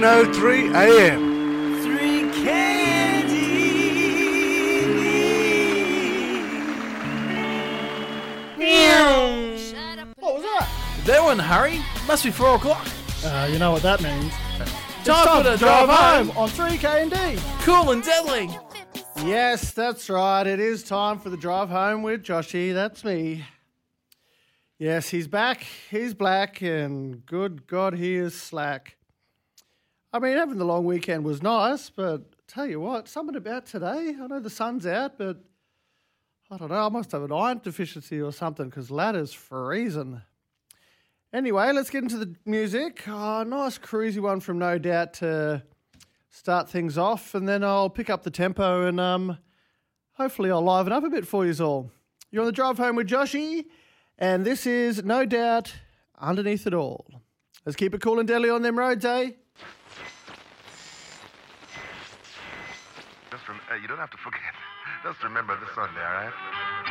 10:03 a.m. 3 Candy. What was that? That one, Harry. Must be 4 o'clock. You know what that means. Time for the drive home. on 3K&D. Cool and deadly. Yes, that's right. It is time for the drive home with Joshy. That's me. Yes, he's back. He's black, and good God, he is slack. I mean, having the long weekend was nice, but tell you what, something about today. I know the sun's out, but I don't know. I must have an iron deficiency or something because ladder's freezing. Anyway, let's get into the music. Oh, nice cruisy one from No Doubt to start things off, and then I'll pick up the tempo and hopefully I'll liven up a bit for you all. You're on the drive home with Joshy, and this is No Doubt Underneath It All. Let's keep it cool and deadly on them roads, eh? You don't have to forget. Just remember the Sunday, all right?